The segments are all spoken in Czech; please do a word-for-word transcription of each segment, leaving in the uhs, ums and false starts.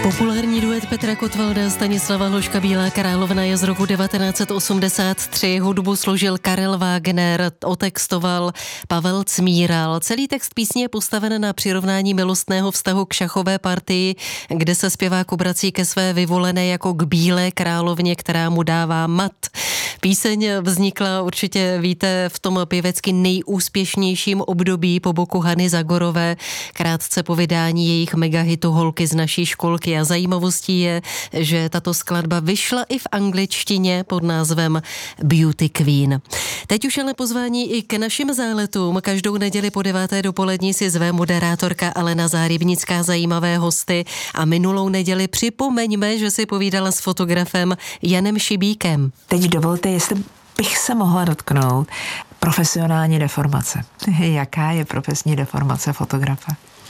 Populární duet Petra Kotvalda a Stanislava Hloška Bílá královna je z roku devatenáct set osmdesát tři. Hudbu složil Karel Wagner, otextoval Pavel Cmíral. Celý text písně je postaven na přirovnání milostného vztahu k šachové partii, kde se zpěvák obrací ke své vyvolené jako k bílé královně, která mu dává mat. Píseň vznikla, určitě víte, v tom pěvecky nejúspěšnějším období po boku Hany Zagorové, krátce po vydání jejich megahitu Holky z naší školky. A zajímavostí je, že tato skladba vyšla i v angličtině pod názvem Beauty Queen. Teď už ale pozvání i k našim záletům. Každou neděli po deváté dopolední si zve moderátorka Alena Zárybnická zajímavé hosty a minulou neděli připomeňme, že si povídala s fotografem Janem Šibíkem. Teď dovolte, jestli bych se mohla dotknout profesionální deformace. Jaká je profesní deformace fotografa?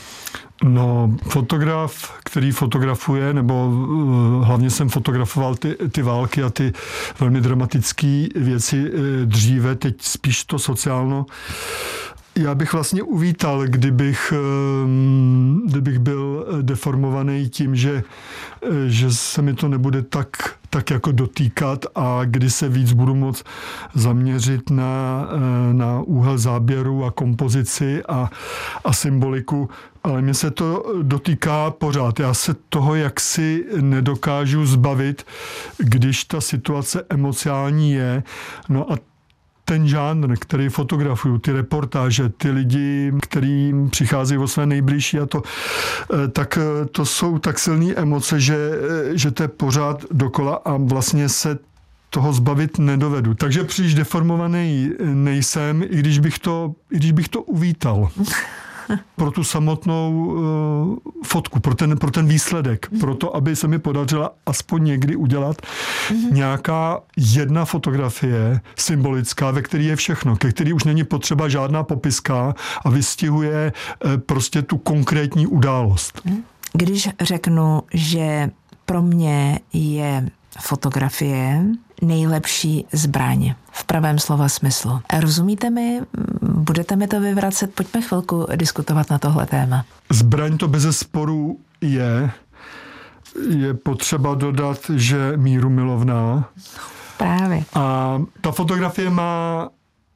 No, fotograf, který fotografuje, nebo uh, hlavně jsem fotografoval ty, ty války a ty velmi dramatické věci uh, dříve, teď spíš to sociálno. Já bych vlastně uvítal, kdybych, uh, kdybych byl deformovaný tím, že, uh, že se mi to nebude tak, tak jako dotýkat a kdy se víc budu moct zaměřit na, uh, na úhel záběru a kompozici a, a symboliku. Ale mě se to dotýká pořád. Já se toho jaksi nedokážu zbavit, když ta situace emociální je. No a ten žánr, který fotografuju, ty reportáže, ty lidi, kterým přicházejí o své nejbližší a to, tak to jsou tak silné emoce, že, že to je pořád dokola a vlastně se toho zbavit nedovedu. Takže příliš deformovaný nejsem, i když bych to, i když bych to uvítal. Pro tu samotnou uh, fotku, pro ten, pro ten výsledek, mm. pro to, aby se mi podařila aspoň někdy udělat mm. nějaká jedna fotografie symbolická, ve který je všechno, ke který už není potřeba žádná popiska a vystihuje uh, prostě tu konkrétní událost. Když řeknu, že pro mě je fotografie nejlepší zbraň v pravém slova smyslu. Rozumíte mi? Budete mi to vyvracet? Pojďme chvilku diskutovat na tohle téma. Zbraň to bezesporu je. Je potřeba dodat, že míru milovná. Právě. A ta fotografie má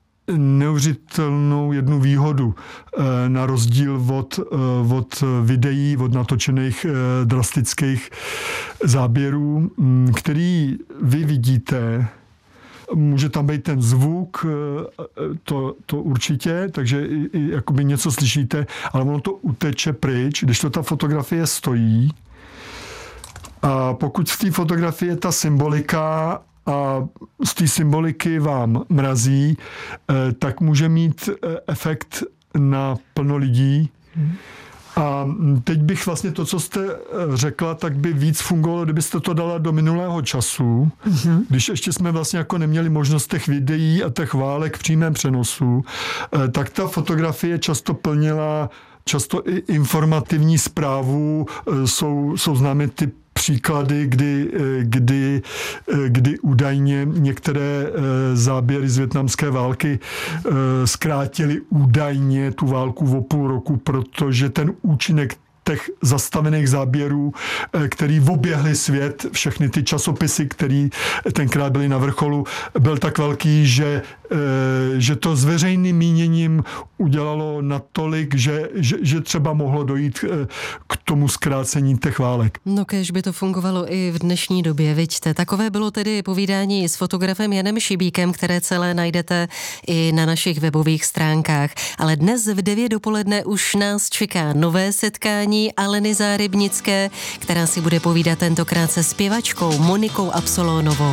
neuvěřitelnou jednu výhodu na rozdíl od, od videí, od natočených drastických záběrů, který vy vidíte. Může tam být ten zvuk, to, to určitě, takže i, i jakoby něco slyšíte, ale ono to uteče pryč, když to ta fotografie stojí. A pokud v té fotografii je ta symbolika a z té symboliky vám mrazí, tak může mít efekt na plno lidí. A teď bych vlastně to, co jste řekla, tak by víc fungovalo, kdybyste to dala do minulého času, mm-hmm. když ještě jsme vlastně jako neměli možnost těch videí a těch válek v přímém přenosu, tak ta fotografie často plnila často i informativní zprávu, jsou, jsou známy ty příklady, kdy, kdy, kdy údajně některé záběry z vietnamské války zkrátily údajně tu válku o půl roku, protože ten účinek těch zastavených záběrů, který oběhly svět, všechny ty časopisy, které tenkrát byly na vrcholu, byl tak velký, že, že to s veřejným míněním udělalo natolik, že, že, že třeba mohlo dojít k tomu zkrácení těch válek. No kéž by to fungovalo i v dnešní době, viďte. Takové bylo tedy povídání s fotografem Janem Šibíkem, které celé najdete i na našich webových stránkách. Ale dnes v devět dopoledne už nás čeká nové setkání Aleny Zárybnické, která si bude povídat tentokrát se zpěvačkou Monikou Absolónovou.